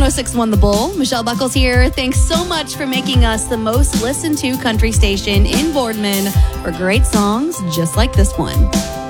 106.1 The Bull. Michelle Buckles here. Thanks so much for making us the most listened to country station in Boardman for great songs just like this one.